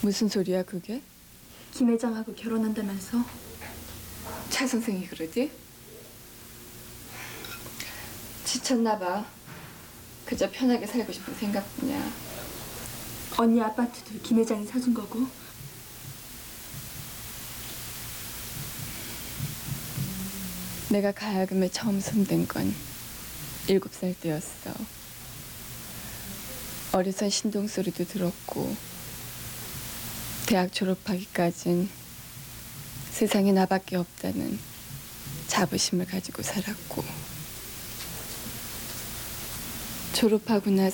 무슨 소리야 그게? 김 회장하고 결혼한다면서? 차 선생이 그러지? 지쳤나 봐. 그저 편하게 살고 싶은 생각뿐이야. 언니 아파트도 김 회장이 사준 거고. 내가 가야금에 처음 손댄 건 7살 때였어. 어려선 신동 소리도 들었고 대학 졸업하기까진 세상에 나밖에 없다는 자부심을 가지고 살았고 졸업하고 나서